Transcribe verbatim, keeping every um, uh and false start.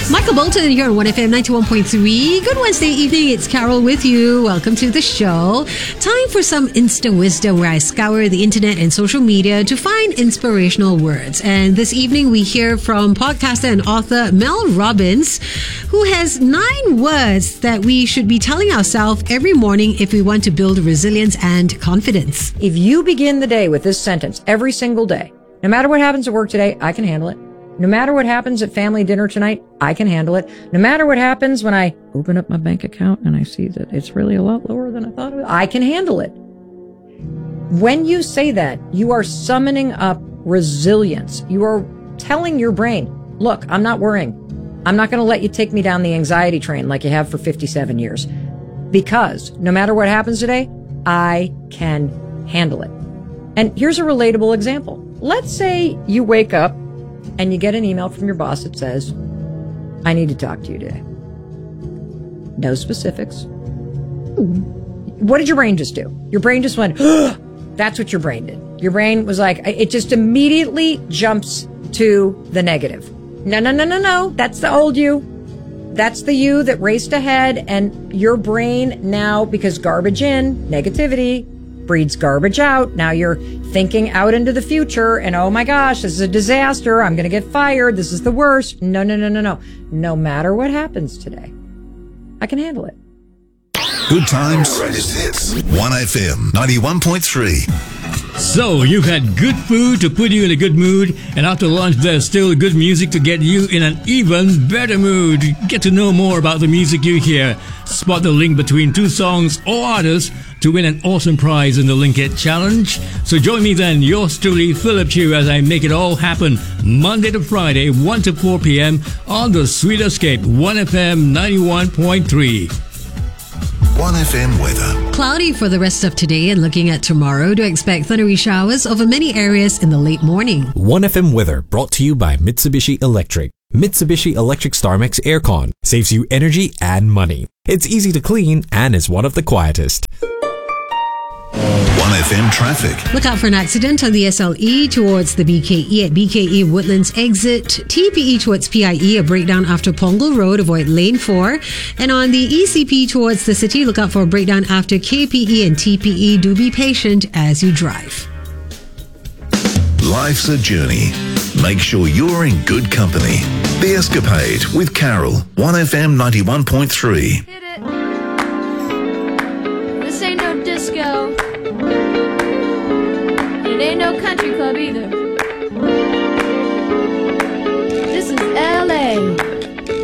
Michael Bolton here on one F M ninety-one point three. Good Wednesday evening. It's Carol with you. Welcome to the show. Time for some Insta wisdom where I scour the internet and social media to find inspirational words. And this evening we hear from podcaster and author Mel Robbins, who has nine words that we should be telling ourselves every morning if we want to build resilience and confidence. If you begin the day with this sentence every single day, no matter what happens at work today, I can handle it. No matter what happens at family dinner tonight, I can handle it. No matter what happens when I open up my bank account and I see that it's really a lot lower than I thought it was, I can handle it. When you say that, you are summoning up resilience. You are telling your brain, look, I'm not worrying. I'm not going to let you take me down the anxiety train like you have for fifty-seven years. Because no matter what happens today, I can handle it. And here's a relatable example. Let's say you wake up and you get an email from your boss that says, I need to talk to you today. No specifics. What did your brain just do? Your brain just went, that's what your brain did. Your brain was like, it just immediately jumps to the negative. No, no, no, no, no. That's the old you. That's the you that raced ahead, and your brain now, because garbage in, negativity, breeds garbage out. Now you're thinking out into the future and, oh my gosh, this is a disaster. I'm going to get fired. This is the worst. No, no, no, no, no. No matter what happens today, I can handle it. Good times. Greatest hits. one F M ninety-one point three. So, you've had good food to put you in a good mood, and after lunch there's still good music to get you in an even better mood. Get to know more about the music you hear. Spot the link between two songs or artists to win an awesome prize in the Link It Challenge. So join me then, yours truly, Philip Chew, as I make it all happen Monday to Friday, one to four p.m. on the Sweet Escape, one F M ninety-one point three. one F M weather. Cloudy for the rest of today, and looking at tomorrow, do expect thundery showers over many areas in the late morning. one F M weather brought to you by Mitsubishi Electric. Mitsubishi Electric StarMax Aircon saves you energy and money. It's easy to clean and is one of the quietest. one F M traffic. Look out for an accident on the S L E towards the B K E at B K E Woodlands exit. T P E towards P I E, a breakdown after Pongal Road, avoid lane four. And on the E C P towards the city, look out for a breakdown after K P E and T P E. Do be patient as you drive. Life's a journey. Make sure you're in good company. The Escapade with Carol, one F M ninety-one point three. Hit it. This ain't no disco. It ain't no country club either.